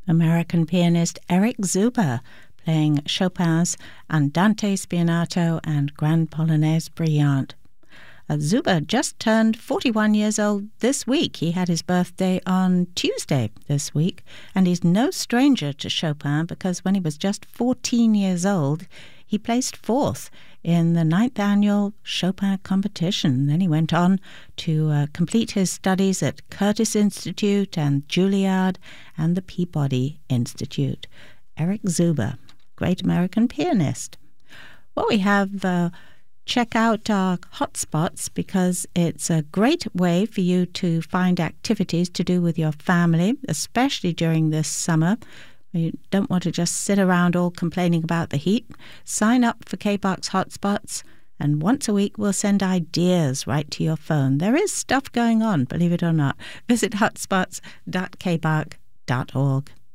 American pianist Eric Zuber, playing Chopin's Andante Spianato and Grand Polonaise Brillante. Zuber just turned 41 years old this week. He had his birthday on Tuesday this week, and he's no stranger to Chopin because when he was just 14 years old, he placed fourth in the 9th annual Chopin competition. Then he went on to complete his studies at Curtis Institute and Juilliard and the Peabody Institute. Eric Zuber, great American pianist. Well, we have... check out our hotspots because it's a great way for you to find activities to do with your family, especially during this summer. You don't want to just sit around all complaining about the heat. Sign up for KBARC's hotspots, and once a week we'll send ideas right to your phone. There is stuff going on, believe it or not. Visit hotspots.kbarc.org.